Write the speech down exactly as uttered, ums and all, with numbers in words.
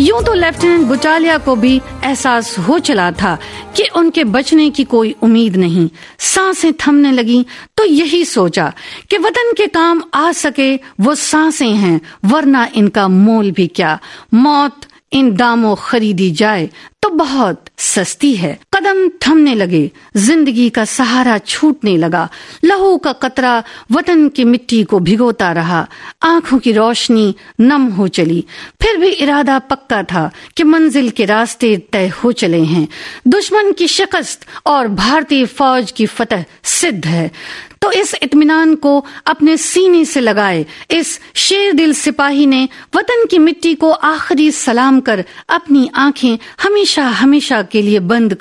यूं तो लेफ्टिनेंट बुटालिया को भी एहसास हो चला था कि उनके बचने की कोई उम्मीद नहीं। सांसें थमने लगी तो यही सोचा कि वतन के काम आ सके वो सांसें हैं, वरना इनका मोल भी क्या। मौत इन दामों खरीदी जाए तो बहुत सस्ती है। कदम थमने लगे, जिंदगी का सहारा छूटने लगा। लहू का कतरा वतन की मिट्टी को भिगोता रहा। आंखों की रोशनी नम हो चली। फिर भी इरादा पक्का था कि मंजिल के रास्ते तय हो चले हैं। दुश्मन की शिकस्त और भारतीय फौज की फतह सिद्ध है। तो इस इत्मीनान को अपने सीने से लगाए इस शेर दिल सिपाही ने वतन की मिट्टी को आखिरी सलाम कर अपनी आंखें हमेशा हमेशा के लिए बंद